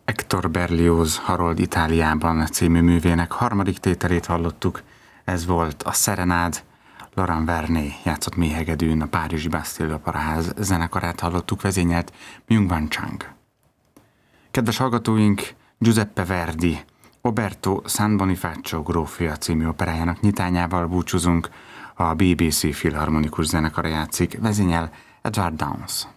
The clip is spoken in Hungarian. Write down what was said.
Hector Berlioz Harold Itáliában című művének harmadik tételét hallottuk. Ez volt a Serenád. Laurent Vernet játszott méhegedűn, a Párizsi Bastille Operaház zenekarát hallottuk, vezényelt Myung-Whun Chung. Kedves hallgatóink, Giuseppe Verdi Oberto San Bonifacio grófja című operájának nyitányával búcsúzunk. A BBC Filharmonikus zenekara játszik, vezényel Edward Downes.